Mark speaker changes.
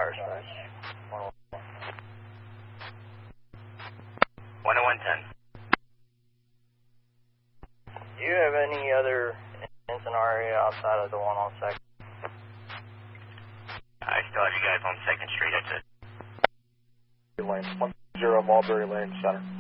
Speaker 1: fire space.
Speaker 2: 10110.
Speaker 1: Do you have any other incidents in our area outside of the one on 2nd?
Speaker 2: I still have you guys on 2nd Street, that's it.
Speaker 3: Lane, 10 Mulberry Lane Center.